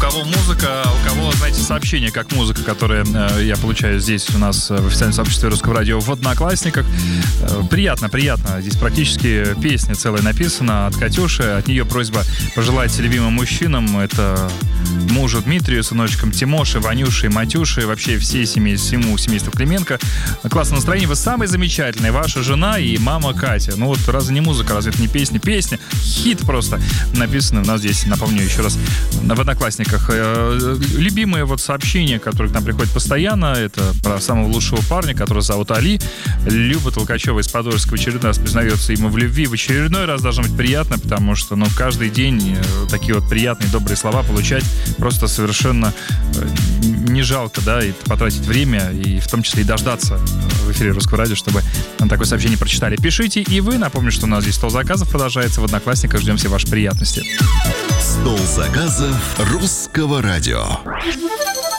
кого музыка, у кого, знаете, сообщение, как музыка, которое я получаю здесь у нас в официальном сообществе Русского радио в Одноклассниках. Приятно. Здесь практически песня целая написана от Катюши. От нее просьба пожелать любимым мужчинам. Это мужу Дмитрию, сыночкам Тимоше, Ванюше, Матюше, вообще всему семейству Клименко. Классное настроение. Вы самые замечательные. Ваша жена и мама Катя. Ну вот разве не музыка, разве это не песня? Песня, хит просто написано у нас здесь, напомню еще раз, в Одноклассниках. Любимые вот сообщения, которые к нам приходят постоянно, это про самого лучшего парня, которого зовут Али. Люба Толкачева из Подольска в очередной раз признается ему в любви. В очередной раз должно быть приятно, потому что, каждый день такие вот приятные, добрые слова получать просто совершенно не жалко, да, и потратить время, и в том числе и дождаться в эфире Русского радио, чтобы такое сообщение прочитали. Пишите и вы. Напомню, что у нас здесь стол заказов продолжается в Одноклассниках. Ждем все ваши приятности. Стол заказов Русского радио.